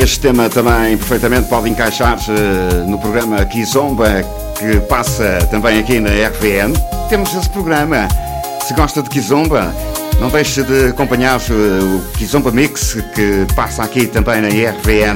Este tema também perfeitamente pode encaixar no programa Kizomba, que passa também aqui na RVN. Temos esse programa. Se gosta de Kizomba, não deixe de acompanhar o Kizomba Mix, que passa aqui também na RVN.